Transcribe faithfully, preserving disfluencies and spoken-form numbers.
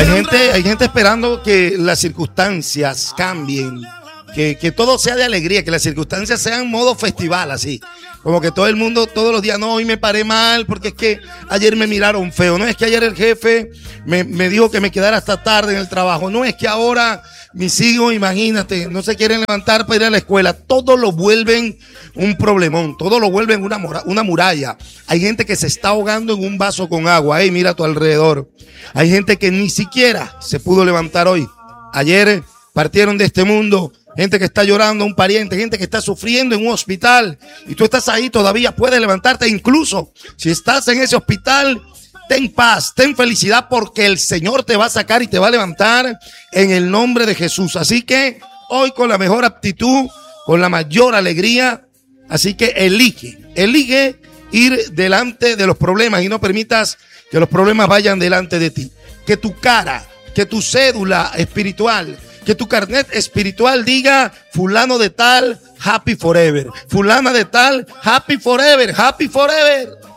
Hay gente, hay gente esperando que las circunstancias cambien, que, que todo sea de alegría, que las circunstancias sean modo festival, así. Como que todo el mundo, todos los días, no, hoy me paré mal porque es que ayer me miraron feo. No es que ayer el jefe me, me dijo que me quedara hasta tarde en el trabajo. No es que ahora mis hijos, imagínate, no se quieren levantar para ir a la escuela. Todo lo vuelven un problemón, todo lo vuelven una, una muralla. Hay gente que se está ahogando en un vaso con agua. Hey, mira a tu alrededor. Hay gente que ni siquiera se pudo levantar hoy. Ayer partieron de este mundo. Gente que está llorando, un pariente, gente que está sufriendo en un hospital y tú estás ahí todavía, puedes levantarte. Incluso si estás en ese hospital, ten paz, ten felicidad, porque el Señor te va a sacar y te va a levantar en el nombre de Jesús. Así que hoy, con la mejor actitud, con la mayor alegría, así que elige, elige ir delante de los problemas y no permitas que los problemas vayan delante de ti. Que tu cara, que tu cédula espiritual, que tu carnet espiritual diga: fulano de tal, happy forever. Fulana de tal, happy forever, happy forever.